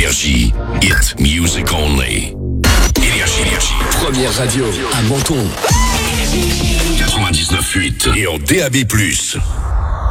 Énergie, hit music only. Énergie. Première radio à Menton. 99.8 et en DAB+.